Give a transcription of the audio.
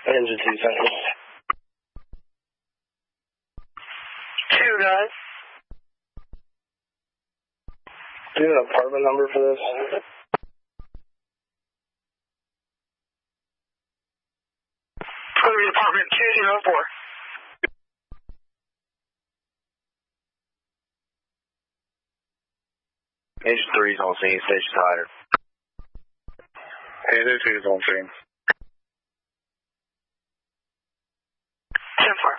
Engine 2 seconds. 2 guys. Do you have an apartment number for this? It's going to be apartment 204. Engine 3 is on scene, station hider. Engine 2 is on scene. 10-4.